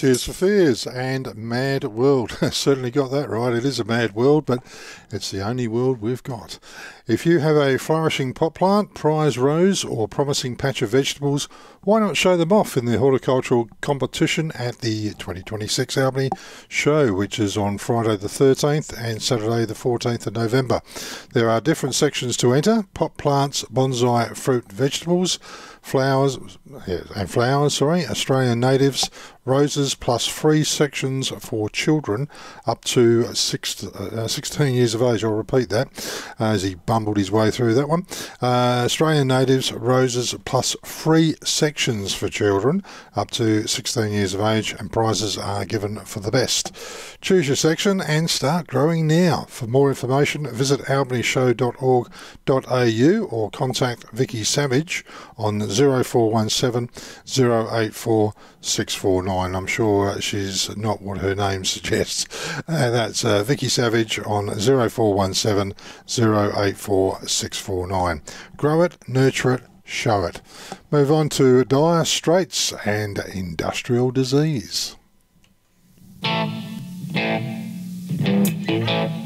Tears for Fears and Mad World. Certainly got that right. It is a mad world, but it's the only world we've got. If you have a flourishing pot plant, prize rose or promising patch of vegetables, why not show them off in the horticultural competition at the 2026 Albany Show, which is on Friday the 13th and Saturday the 14th of November. There are different sections to enter: pot plants, bonsai, fruit, vegetables, flowers, Australian natives, roses, plus free sections for children up to 16 years of age. I'll repeat that as he bumbled his way through that one. Australian natives, roses, plus free sections for children up to 16 years of age, and prizes are given for the best. Choose your section and start growing now. For more information, visit albanyshow.org.au or contact Vicky Savage on 0417 084 649. I'm sure she's not what her name suggests. That's Vicky Savage on 0417 084 649. Grow it, nurture it, show it. Move on to Dire Straits and Industrial Disease.